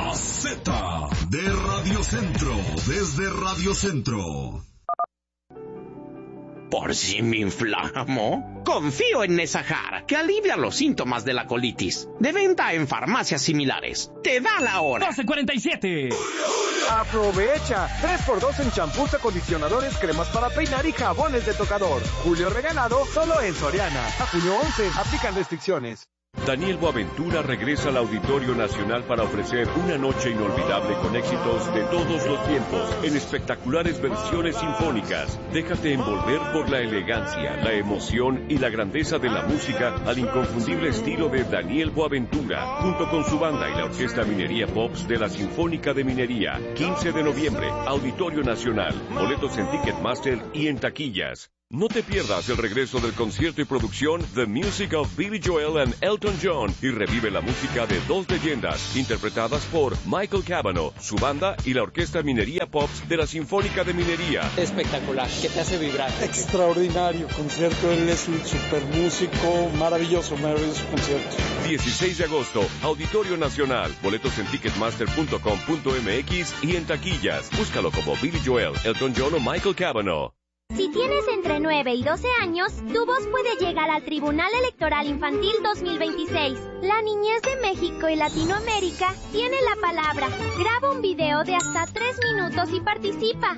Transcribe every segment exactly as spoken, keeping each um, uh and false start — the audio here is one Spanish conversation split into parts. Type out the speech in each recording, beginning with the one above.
La Z de Radio Centro, desde Radio Centro. ¿Por si me inflamo? Confío en Nesajar, que alivia los síntomas de la colitis. De venta en farmacias similares. Te da la hora. doce cuarenta y siete. Aprovecha. tres por dos en champús, acondicionadores, cremas para peinar y jabones de tocador. Julio regalado solo en Soriana. A junio once. Aplican restricciones. Daniel Boaventura regresa al Auditorio Nacional para ofrecer una noche inolvidable con éxitos de todos los tiempos en espectaculares versiones sinfónicas. Déjate envolver por la elegancia, la emoción y la grandeza de la música al inconfundible estilo de Daniel Boaventura, junto con su banda y la Orquesta Minería Pops de la Sinfónica de Minería. quince de noviembre, Auditorio Nacional. Boletos en Ticketmaster y en taquillas. No te pierdas el regreso del concierto y producción The Music of Billy Joel and Elton John y revive la música de dos leyendas interpretadas por Michael Cavanaugh, su banda y la Orquesta Minería Pops de la Sinfónica de Minería. Espectacular, que te hace vibrar. Extraordinario concierto, él es un super músico, maravilloso, maravilloso concierto. dieciséis de agosto, Auditorio Nacional. Boletos en ticketmaster punto com punto m x y en taquillas. Búscalo como Billy Joel, Elton John o Michael Cavanaugh. Si tienes entre nueve y doce años, tu voz puede llegar al Tribunal Electoral Infantil dos mil veintiséis. La niñez de México y Latinoamérica tiene la palabra. Graba un video de hasta tres minutos y participa.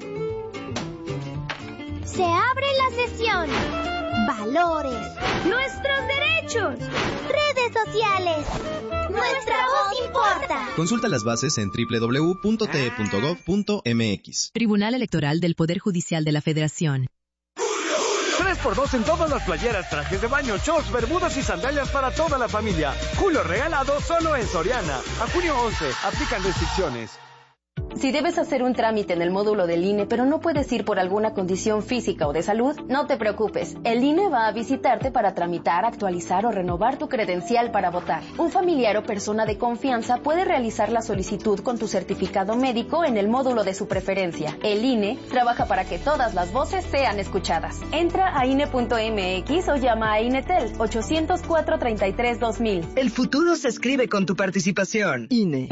Se abre la sesión. Valores. Nuestros derechos. Redes sociales. Nuestra voz importa. Consulta las bases en doble u doble u doble u punto t e punto gov punto m x. Tribunal Electoral del Poder Judicial de la Federación. tres por dos en todas las playeras, trajes de baño, shorts, bermudas y sandalias para toda la familia. Julio regalado solo en Soriana. A junio once. Aplican restricciones. Si debes hacer un trámite en el módulo del I N E, pero no puedes ir por alguna condición física o de salud, no te preocupes. El I N E va a visitarte para tramitar, actualizar o renovar tu credencial para votar. Un familiar o persona de confianza puede realizar la solicitud con tu certificado médico en el módulo de su preferencia. El I N E trabaja para que todas las voces sean escuchadas. Entra a I N E punto m x o llama a INETEL ochocientos cuatro, treinta y tres, dos mil. El futuro se escribe con tu participación. I N E.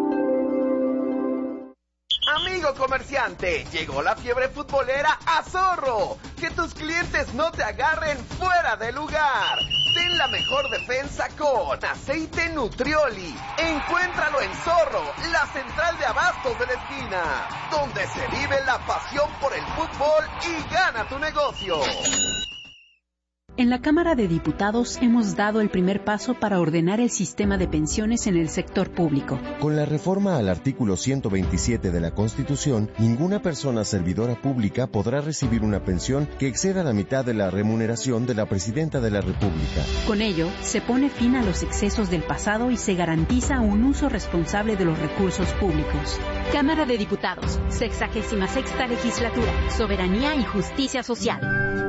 Amigo comerciante, llegó la fiebre futbolera a Zorro. Que tus clientes no te agarren fuera de lugar. Ten la mejor defensa con aceite Nutrioli. Encuéntralo en Zorro, la central de abastos de la esquina, donde se vive la pasión por el fútbol y gana tu negocio. En la Cámara de Diputados hemos dado el primer paso para ordenar el sistema de pensiones en el sector público. Con la reforma al artículo ciento veintisiete de la Constitución, ninguna persona servidora pública podrá recibir una pensión que exceda la mitad de la remuneración de la Presidenta de la República. Con ello, se pone fin a los excesos del pasado y se garantiza un uso responsable de los recursos públicos. Cámara de Diputados, sexagésima sexta legislatura, soberanía y justicia social.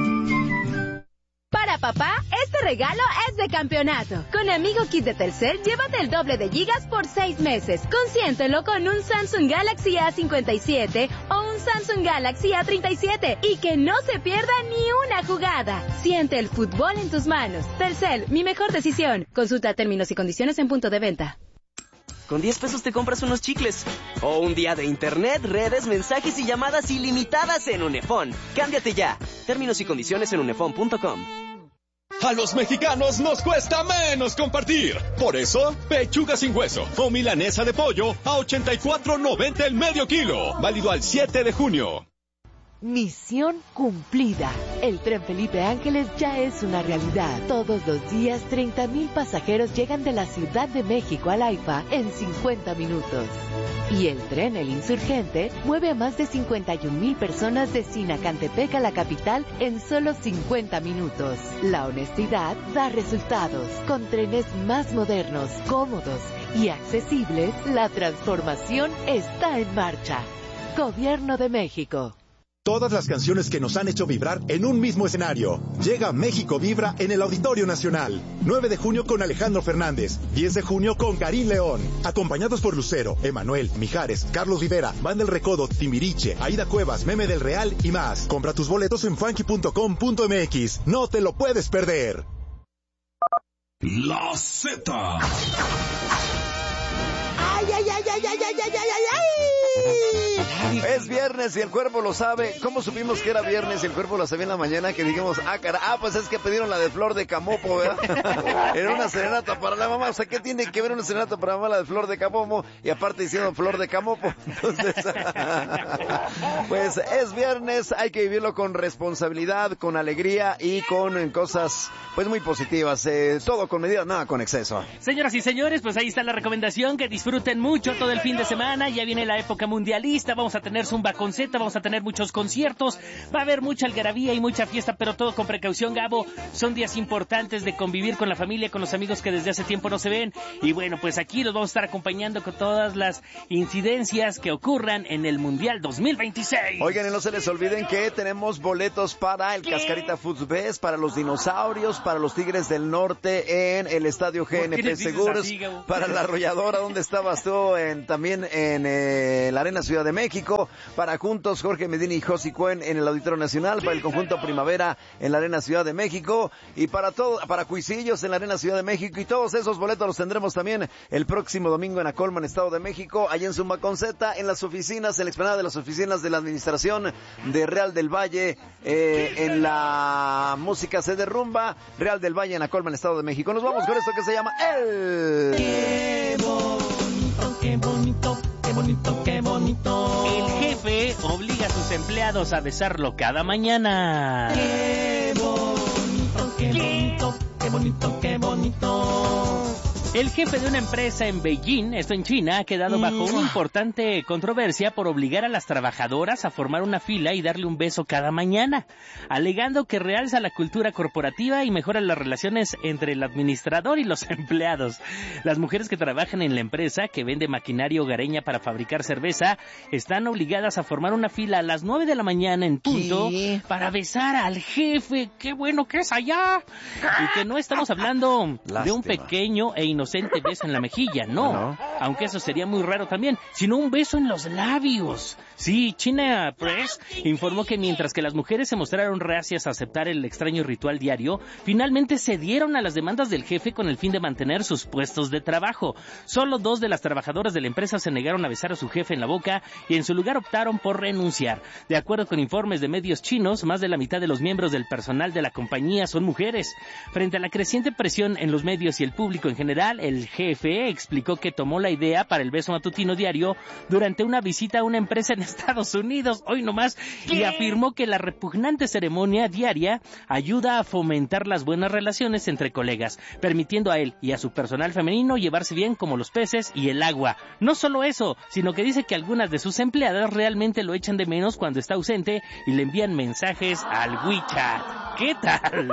Para papá, este regalo es de campeonato. Con Amigo Kit de Telcel, llévate el doble de gigas por seis meses. Consiéntelo con un Samsung Galaxy A cincuenta y siete o un Samsung Galaxy A treinta y siete y que no se pierda ni una jugada. Siente el fútbol en tus manos. Telcel, mi mejor decisión. Consulta términos y condiciones en punto de venta. Con diez pesos te compras unos chicles. O un día de internet, redes, mensajes y llamadas ilimitadas en Unefón. Cámbiate ya. Términos y condiciones en unefón punto com. A los mexicanos nos cuesta menos compartir. Por eso, pechuga sin hueso o milanesa de pollo a ochenta y cuatro noventa el medio kilo. Válido al siete de junio. Misión cumplida. El Tren Felipe Ángeles ya es una realidad. Todos los días, treinta mil pasajeros llegan de la Ciudad de México al AIFA en cincuenta minutos. Y el tren El Insurgente mueve a más de cincuenta y un mil personas de Sinacantepec a la capital en solo cincuenta minutos. La honestidad da resultados. Con trenes más modernos, cómodos y accesibles, la transformación está en marcha. Gobierno de México. Todas las canciones que nos han hecho vibrar en un mismo escenario. Llega México Vibra en el Auditorio Nacional. nueve de junio con Alejandro Fernández. diez de junio con Karim León. Acompañados por Lucero, Emanuel, Mijares, Carlos Rivera, Banda El Recodo, Timbiriche, Aida Cuevas, Meme del Real y más. Compra tus boletos en funky punto com punto m x. No te lo puedes perder. La Z. ¡Ay, ay, ay, ay, ay, ay, ay, ay, ay! Es viernes y el cuerpo lo sabe. ¿Cómo supimos que era viernes y el cuerpo lo sabía en la mañana? Que dijimos, ah, cara, ah, pues es que pidieron la de Flor de Camopo, ¿verdad? Era una serenata para la mamá. O sea, ¿qué tiene que ver una serenata para la mamá, la de Flor de Camopo? Y aparte hicieron Flor de Camopo. Entonces, pues es viernes, hay que vivirlo con responsabilidad, con alegría y con cosas, pues muy positivas. Eh, todo con medida, nada con exceso. Señoras y señores, pues ahí está la recomendación, que disfruten mucho todo el fin de semana. Ya viene la época mundialista, vamos a tener Zumba con Z, vamos a tener muchos conciertos, va a haber mucha algarabía y mucha fiesta, pero todo con precaución, Gabo. Son días importantes de convivir con la familia, con los amigos que desde hace tiempo no se ven. Y bueno, pues aquí los vamos a estar acompañando con todas las incidencias que ocurran en el Mundial dos mil veintiséis. Oigan, y no se les olviden que tenemos boletos para el ¿Qué? Cascarita Foods Best, para los dinosaurios, para los Tigres del Norte en el Estadio G N P Seguros, así, para la Arrolladora, donde estabas tú, en, también en eh, la Arena Ciudad de México, para Juntos, Jorge Medina y Josi Cuen en el Auditorio Nacional, para el Conjunto Primavera en la Arena Ciudad de México, y para todo, para Cuisillos en la Arena Ciudad de México, y todos esos boletos los tendremos también el próximo domingo en Acolman, Estado de México, allá en Zumba con Z, en las oficinas, en la explanada de las oficinas de la Administración de Real del Valle, eh, en la música se derrumba, Real del Valle en Acolman, Estado de México. Nos vamos con esto que se llama El... ¡Qué bonito, qué bonito, qué bonito, qué bonito! El jefe obliga a sus empleados a besarlo cada mañana. ¡Qué bonito, qué bonito, qué bonito, qué bonito! El jefe de una empresa en Beijing, esto en China, ha quedado bajo una importante controversia por obligar a las trabajadoras a formar una fila y darle un beso cada mañana, alegando que realza la cultura corporativa y mejora las relaciones entre el administrador y los empleados. Las mujeres que trabajan en la empresa, que vende maquinaria hogareña para fabricar cerveza, están obligadas a formar una fila a las nueve de la mañana en punto ¿Qué? Para besar al jefe. ¡Qué bueno que es allá! Y que no estamos hablando Lástima. de un pequeño e inocente beso en la mejilla, no, no, aunque eso sería muy raro también, sino un beso en los labios. Sí, China Press informó que mientras que las mujeres se mostraron reacias a aceptar el extraño ritual diario, finalmente cedieron a las demandas del jefe con el fin de mantener sus puestos de trabajo. Solo dos de las trabajadoras de la empresa se negaron a besar a su jefe en la boca y en su lugar optaron por renunciar. De acuerdo con informes de medios chinos, más de la mitad de los miembros del personal de la compañía son mujeres. Frente a la creciente presión en los medios y el público en general, el jefe explicó que tomó la idea para el beso matutino diario durante una visita a una empresa en Estados Unidos, hoy nomás, ¿Qué? y afirmó que la repugnante ceremonia diaria ayuda a fomentar las buenas relaciones entre colegas, permitiendo a él y a su personal femenino llevarse bien como los peces y el agua. No solo eso, sino que dice que algunas de sus empleadas realmente lo echan de menos cuando está ausente y le envían mensajes al WeChat. ¿Qué tal?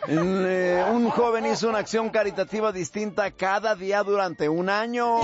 Eh, un joven hizo una acción caritativa distinta cada día durante un año.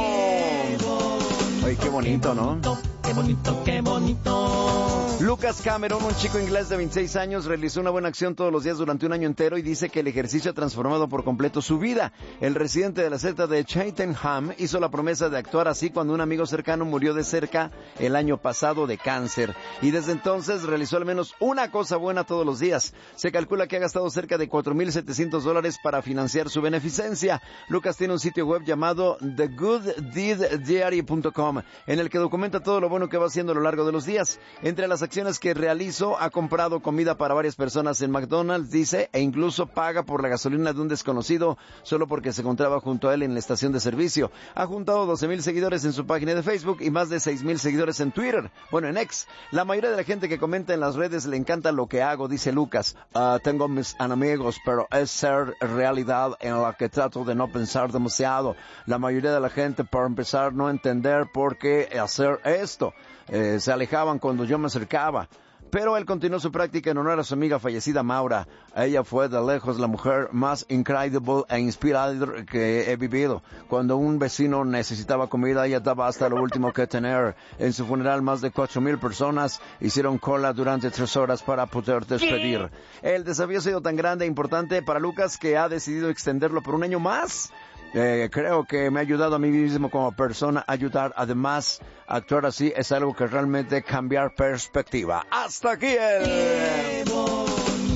Ay, qué bonito, ¿no? Qué bonito, qué bonito. Lucas Cameron, un chico inglés de veintiséis años, realizó una buena acción todos los días durante un año entero y dice que el ejercicio ha transformado por completo su vida. El residente de la celda de Cheltenham hizo la promesa de actuar así cuando un amigo cercano murió de cerca el año pasado de cáncer. Y desde entonces realizó al menos una cosa buena todos los días. Se calcula que ha gastado cerca de cuatro mil setecientos dólares para financiar su beneficencia. Lucas tiene un sitio web llamado the good deed diary punto com, en el que documenta todo lo bueno que va haciendo a lo largo de los días. Entre las acciones que realizó, ha comprado comida para varias personas en McDonald's, dice, e incluso paga por la gasolina de un desconocido solo porque se encontraba junto a él en la estación de servicio. Ha juntado doce mil seguidores en su página de Facebook y más de seis mil seguidores en Twitter. Bueno, en X. La mayoría de la gente que comenta en las redes le encanta lo que hago, dice Lucas. Uh, tengo mis enemigos, pero es ser realidad en la que trato de no pensar demasiado. La mayoría de la gente, para empezar, no entender por qué hacer esto. Eh, se alejaban cuando yo me acercaba. Pero él continuó su práctica en honor a su amiga fallecida Maura. Ella fue de lejos la mujer más increíble e inspiradora que he vivido. Cuando un vecino necesitaba comida, ella daba hasta lo último que tener. En su funeral, más de cuatro mil personas hicieron cola durante tres horas para poder despedir. ¿Qué? El desafío ha sido tan grande e importante para Lucas que ha decidido extenderlo por un año más. Eh, creo que me ha ayudado a mí mismo como persona a ayudar. Además, actuar así es algo que realmente cambiar perspectiva. Hasta aquí el...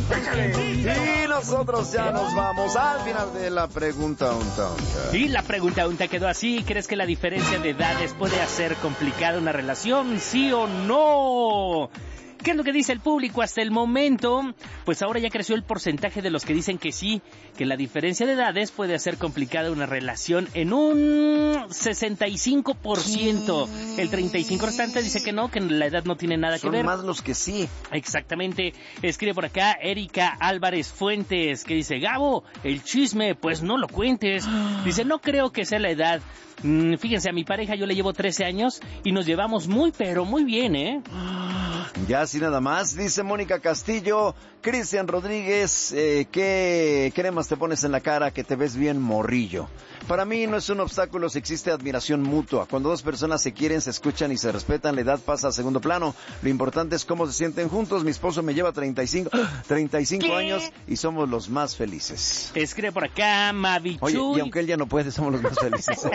Y nosotros ya nos vamos al final de la pregunta unta unta. Y la pregunta unta quedó así: ¿crees que la diferencia de edades puede hacer complicada una relación? ¿Sí o no? ¿Qué es lo que dice el público hasta el momento? Pues ahora ya creció el porcentaje de los que dicen que sí, que la diferencia de edades puede hacer complicada una relación en un sesenta y cinco por ciento. El treinta y cinco por ciento restante dice que no, que la edad no tiene nada Son que ver. Son más los que sí. Exactamente. Escribe por acá Erika Álvarez Fuentes, que dice: Gabo, el chisme, pues no lo cuentes. Dice: no creo que sea la edad. Mm, fíjense, a mi pareja yo le llevo trece años y nos llevamos muy, pero muy bien, ¿eh? Ya así nada más, dice Mónica Castillo. Cristian Rodríguez, eh, ¿qué cremas te pones en la cara que te ves bien morrillo? Para mí no es un obstáculo si existe admiración mutua. Cuando dos personas se quieren, se escuchan y se respetan, la edad pasa a segundo plano. Lo importante es cómo se sienten juntos. Mi esposo me lleva treinta y cinco, treinta y cinco años y somos los más felices. Escribe por acá Mavichuy. Oye, y aunque él ya no puede, somos los más felices.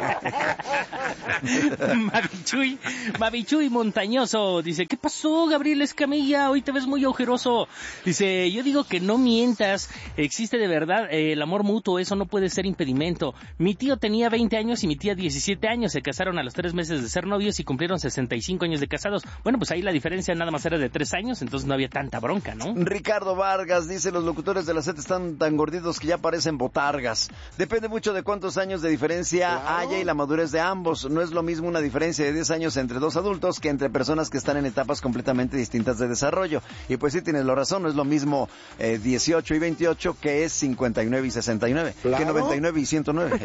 Mavichuy, Mavichuy Montañoso dice: ¿qué pasó, Gabriel Escamilla? Hoy te ves muy ojeroso. Dice: yo digo que no mientas, existe de verdad eh, el amor mutuo, eso no puede ser impedimento. Mi tío tenía veinte años y mi tía diecisiete años, se casaron a los tres meses de ser novios y cumplieron sesenta y cinco años de casados. Bueno, pues ahí la diferencia nada más era de tres años, entonces no había tanta bronca, ¿no? Ricardo Vargas dice: los locutores de la Z están tan gorditos que ya parecen botargas. Depende mucho de cuántos años de diferencia claro. haya y la madurez de ambos. No es lo mismo una diferencia de diez años entre dos adultos que entre personas que están en etapas completamente distintas de desarrollo. Y pues sí, tienes la razón, no es lo mismo eh, dieciocho y veintiocho que es cincuenta y nueve y sesenta y nueve, claro. que noventa y nueve y ciento nueve.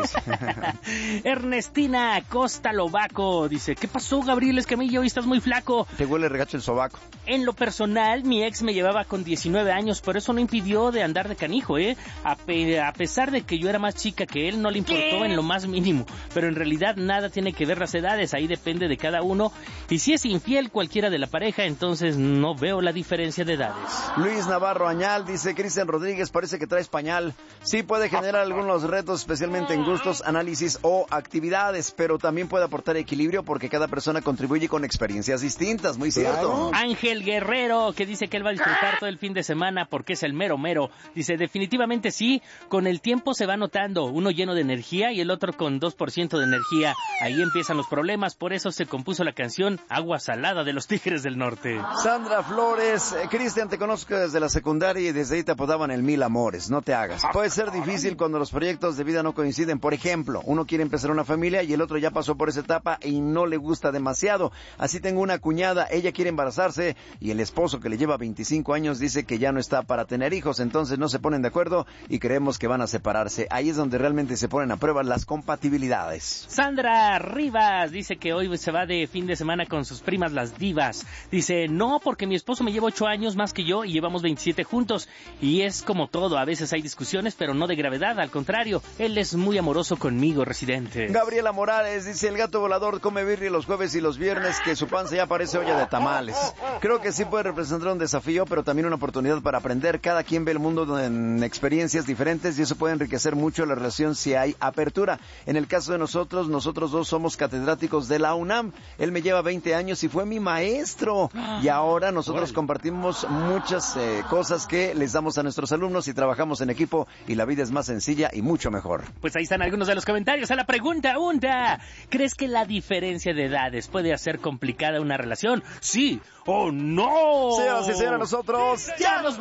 Ernestina Costa Lobaco dice: ¿qué pasó, Gabriel Escamilla? Hoy estás muy flaco. Te huele regacho el sobaco. En lo personal, mi ex me llevaba con diecinueve años, pero eso no impidió de andar de canijo, ¿eh? A, pe- a pesar de que yo era más chica que él, no le importó ¿Qué? en lo más mínimo. Pero en realidad nada tiene que ver las edades, ahí depende de cada uno. Y si es infiel cualquiera de la pareja, entonces no veo la diferencia de edades. Luis Navarro Añal dice: Cristian Rodríguez, parece que traes pañal. Sí puede generar algunos retos, especialmente en gustos, análisis o actividades, pero también puede aportar equilibrio porque cada persona contribuye con experiencias distintas, muy cierto. Ángel Guerrero, que dice que él va a disfrutar todo el fin de semana porque es el mero mero. Dice: definitivamente sí, con el tiempo se va notando, uno lleno de energía y el otro con dos por ciento de energía. Ahí empiezan los problemas, por eso se compuso la canción Agua Salada de los Tigres del Norte. Sandra Flores, eh, Cristian, te conozco desde la secundaria y desde ahí te apodaban el Mil Amores, no te hagas. Puede ser difícil cuando los proyectos de vida no coinciden. Por ejemplo, uno quiere empezar una familia y el otro ya pasó por esa etapa y no le gusta demasiado. Así tengo una cuñada, ella quiere embarazarse y el esposo, que le lleva veinticinco años, dice que ya no está para tener hijos, entonces no se ponen de acuerdo y creemos que van a separarse. Ahí es donde realmente se ponen a prueba las compatibilidades. Sandra Rivas dice que hoy se va de fin de semana con sus primas las divas. Dice: no, porque mi esposo me lleva ocho años más que yo y llevamos veintisiete juntos. Y es como todo, a veces hay discusiones, pero no de gravedad, al contrario, él es muy amoroso conmigo, residente. Gabriela Morales dice: el gato volador come birria los jueves y los viernes, que su panza ya parece olla de tamales. Creo que sí puede representar un desafío, pero también una oportunidad para aprender. Cada quien ve el mundo en experiencias diferentes y eso puede enriquecer mucho la relación si hay apertura. En el caso de nosotros, nosotros dos somos catedráticos de la UNAM. Él me lleva veinte años y fue mi maestro. Y ahora nosotros compartimos muchas eh, cosas que les damos a nuestros alumnos y trabajamos en equipo y la vida es más sencilla y mucho mejor. Pues ahí están algunos de los comentarios a la pregunta unta. ¿Crees que la diferencia de edades puede hacer complicada una relación? ¿Sí o no? Señoras y señores, nosotros ya nos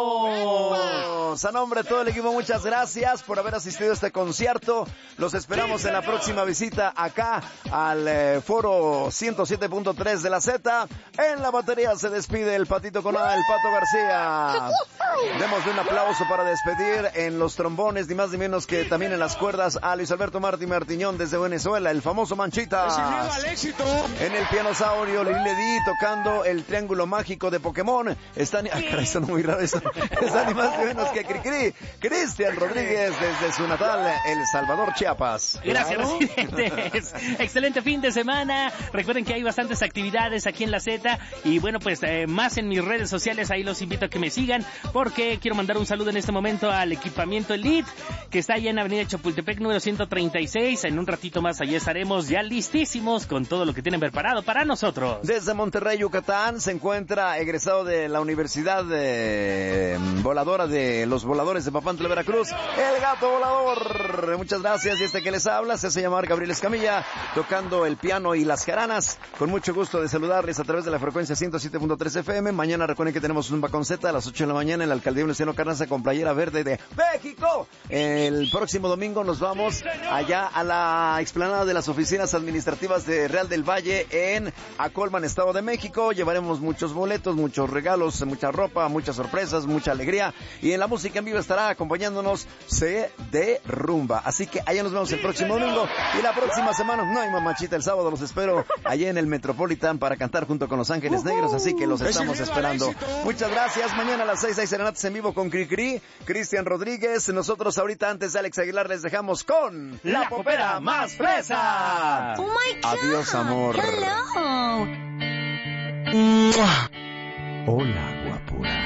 vamos. A nombre de todo el equipo, muchas gracias por haber asistido a este concierto. Los esperamos en la próxima visita acá al eh, foro ciento siete punto tres de la Z. En la batería se despide el Patito Conada, el Pato García. Démosle un aplauso para despedir en los trombones, ni más ni menos que también en las cuerdas, a Luis Alberto Martí Martiñón desde Venezuela, el famoso Manchitas. Al éxito. En el pianosaurio, Lili Di tocando el triángulo mágico de Pokémon. Está ni... Ay, caray, está muy raro eso. Está ni más ni menos que Cricri. Cristian Rodríguez desde su natal, El Salvador, Chiapas. Gracias, ¿Claro? residentes. Excelente fin de semana. Recuerden que hay bastantes actividades aquí en la Z y bueno, pues eh, más en mis redes sociales, ahí los invito a que me sigan, porque quiero mandar un saludo en este momento al Equipamiento Elite, que está allá en Avenida Chapultepec número ciento treinta y seis. En un ratito más allá estaremos ya listísimos con todo lo que tienen preparado para nosotros. Desde Monterrey, Yucatán, se encuentra egresado de la Universidad de... Voladora de los Voladores de Papantla, Veracruz, el Gato Volador. Muchas gracias. Y este que les habla se hace llamar Gabriel Escamilla, tocando el piano y las jaranas. Con mucho gusto de saludarles a través de la frecuencia ciento siete punto tres F M. Mañana recuerden que tenemos un con Z a las ocho de la mañana en la Alcaldía Venustiano Carranza con playera verde de México. El próximo domingo nos vamos allá a la explanada de las oficinas administrativas de Real del Valle en Acolman, Estado de México. Llevaremos muchos boletos, muchos regalos, mucha ropa, muchas sorpresas, mucha alegría. Y en la música en vivo estará acompañándonos C D Rumba. Así que allá nos vemos el próximo domingo. Y la próxima semana, no hay mamachita, el sábado los espero allá en el Metropolitan para cantar junto con Los Ángeles Negros. Así que los estamos esperando. Muchas gracias. Mañana a las seis hay serenatas en vivo con Cricri, Cristian Rodríguez. Nosotros ahorita antes de Alex Aguilar les dejamos con La Popera Más Fresa. Oh my God. Adiós, amor. Hello. Hola.